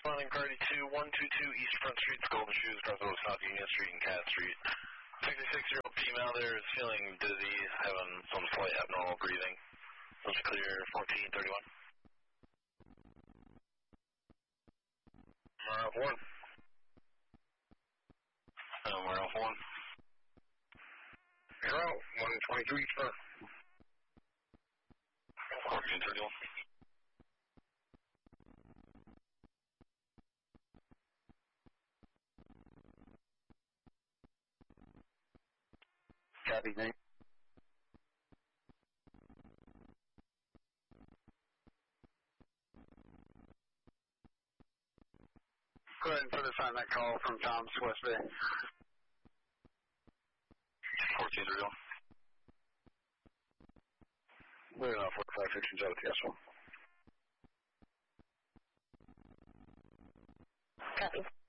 Responding priority 2122 East Front Street, Golden Shoes, across both South Union Street and Cat Street. 66-year-old female there is feeling dizzy, having some slight abnormal breathing. Let's clear 1431. MRF 1. MRF 1. You're out. 122 East Front. 1431. Copy, name. Go ahead and put us on that call from Tom's West Bay. 1431. We're off 45 fictions out of the S1. Copy.